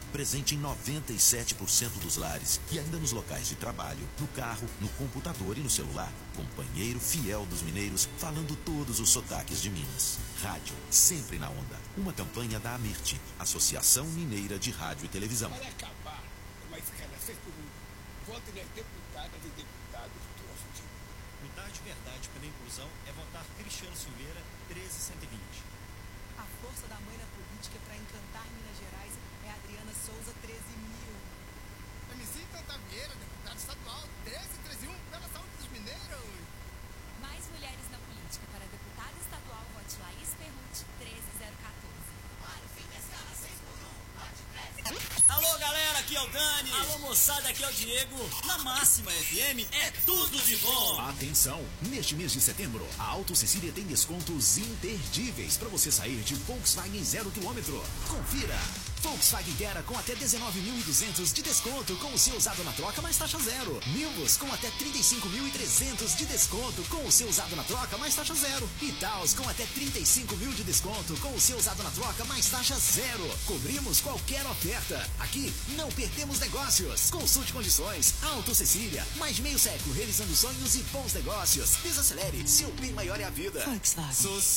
presente em 97% dos lares e ainda nos locais de trabalho, no carro, no computador e no celular. Companheiro fiel dos mineiros, falando todos os sotaques de Minas. Rádio, sempre na onda. Uma campanha da Amirte, Associação Mineira de Rádio e Televisão. Para acabar com a escalação comum, vote nas deputadas e deputados do nosso time. Lutar de verdade pela inclusão é votar Cristiano Silveira 13120. A força da mãe na política para encantar Minas Gerais é Adriana Souza 13000. MC Tanta Vieira, deputado estadual 13131, pela saúde dos mineiros. Mais mulheres na política. Para deputado estadual, vote Laís Perruti 13014. Para o fim da escala 6x1, vote 13. Alô galera, aqui é o Dani. Alô moçada, aqui é o Diego. Na Máxima FM é tudo de bom. Atenção, neste mês de setembro, a Auto Cecília tem descontos imperdíveis para você sair de Volkswagen 0 km. Confira! Volkswagen Gera com até 19.200 de desconto com o seu usado na troca mais taxa zero. Nivus com até 35.300 de desconto com o seu usado na troca mais taxa zero. E Taos com até 35.000 de desconto com o seu usado na troca mais taxa zero. Cobrimos qualquer oferta. Aqui não perdemos negócios. Consulte condições. Auto Cecília, mais de meio século realizando sonhos e bons negócios. Desacelere, seu bem maior é a vida. Volkswagen.